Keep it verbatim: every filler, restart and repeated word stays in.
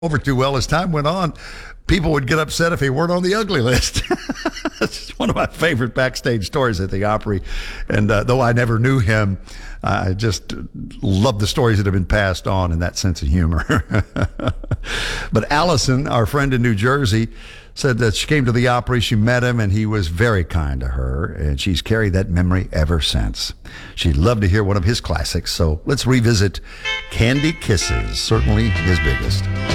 over too well as time went on. People would get upset if he weren't on the ugly list. It's one of my favorite backstage stories at the Opry. And uh, though I never knew him, I just love the stories that have been passed on and that sense of humor. But Allison, our friend in New Jersey, said that she came to the Opry, she met him, and he was very kind to her, and she's carried that memory ever since. She'd love to hear one of his classics, so let's revisit Candy Kisses, certainly his biggest.